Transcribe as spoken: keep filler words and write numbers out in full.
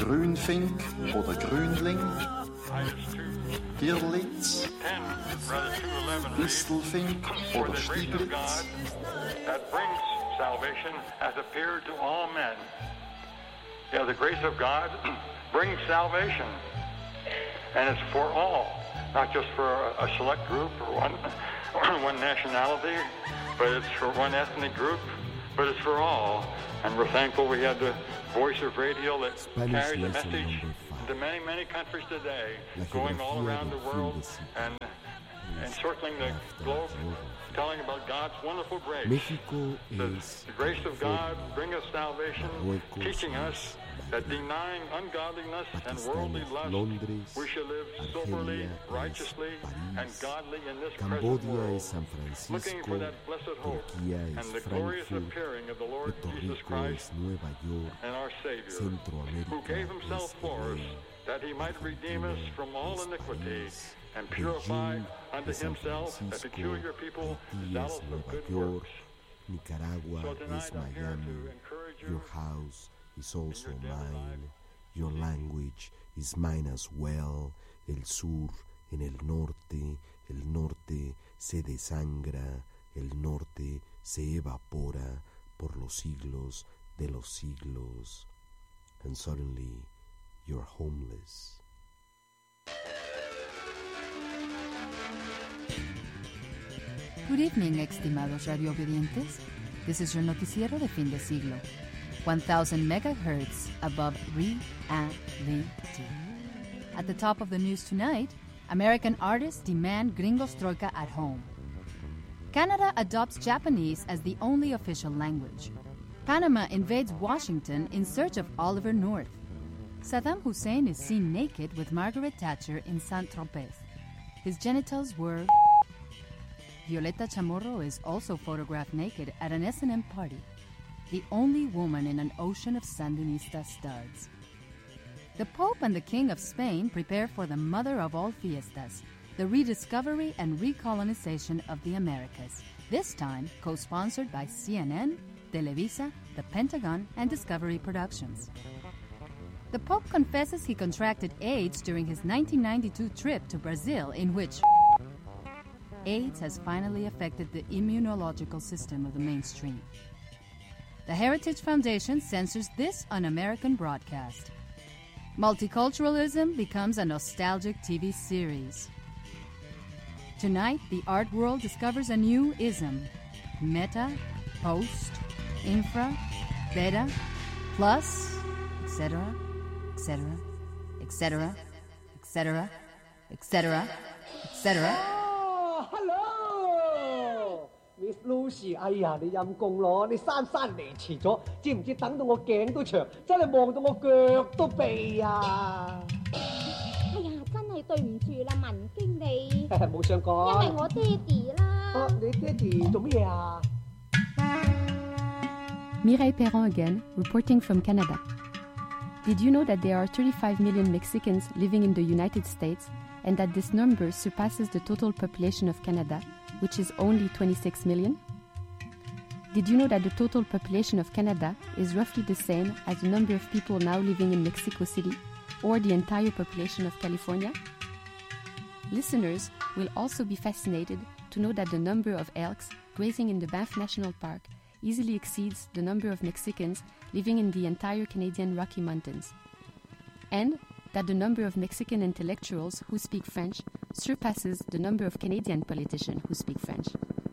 Grünfink oder Grünling, Girlitz, Distelfink oder Stieglitz. That brings salvation has appeared to all men. Yeah, the grace of God brings salvation, and it's for all, not just for a, a select group or one or one nationality, but it's for one ethnic group, but it's for all. And we're thankful we had the voice of radio that Spanish carries a lesson message number five. to many, many countries today, La going all geografía around del the fin world de siglo. and encircling the globe, telling about God's wonderful grace. México The, es the grace of God bring us salvation, Marruecos teaching us es that Madrid. denying ungodliness and Pakistán worldly es lust, Londres, we should live soberly, Argelia es righteously, and París, godly in this present Cambodia world, es San looking Francisco, for that blessed hope Turquía and es the glorious Frankfurt, appearing of the Lord Puerto Jesus Rico Christ es Nueva York, and our Savior, Centroamérica who gave himself es for us, Belén, that he might redeem us from all es iniquity, París, and purify Beijing unto es San himself a Francisco, peculiar people, Haití zealous es of Nueva good York, works. Nicaragua So tonight es I'm here Miami, to encourage you your house is also in your daily mine, life. your language is mine as well, el sur en el norte, el norte se desangra, el norte se evapora por los siglos de los siglos, and suddenly you're homeless. Good evening, estimados radioobedientes. This is your noticiero de fin de siglo. one thousand megahertz above reality. At the top of the news tonight, American artists demand Gringos Troika at home. Canada adopts Japanese as the only official language. Panama invades Washington in search of Oliver North. Saddam Hussein is seen naked with Margaret Thatcher in Saint-Tropez. His genitals were... Violeta Chamorro is also photographed naked at an S and M party, the only woman in an ocean of Sandinista studs. The Pope and the King of Spain prepare for the mother of all fiestas, the rediscovery and recolonization of the Americas, this time co-sponsored by C N N, Televisa, the Pentagon, and Discovery Productions. The Pope confesses he contracted AIDS during his nineteen ninety-two trip to Brazil, in which AIDS has finally affected the immunological system of the mainstream. The Heritage Foundation censors this un-American broadcast. Multiculturalism becomes a nostalgic T V series. Tonight, the art world discovers a new ism: meta, post, infra, beta, plus, et cetera, et cetera, et cetera, et cetera, et cetera, et cetera. Miss Lucy， 哎呀，你陰公咯，你姍姍嚟遲咗，知唔知等到我頸都長，真係望到我腳都痹啊！ 哎呀，真係對唔住啦，文經理， 冇想講， 因為我爹哋啦。 啊，你爹哋做乜嘢啊？ Mireille Perron again, reporting from Canada. Did you know that there are thirty-five million Mexicans living in the United States and that this number surpasses the total population of Canada, which is only twenty-six million? Did you know that the total population of Canada is roughly the same as the number of people now living in Mexico City, or the entire population of California? Listeners will also be fascinated to know that the number of elks grazing in the Banff National Park easily exceeds the number of Mexicans living in the entire Canadian Rocky Mountains, and that the number of Mexican intellectuals who speak French surpasses the number of Canadian politicians who speak French.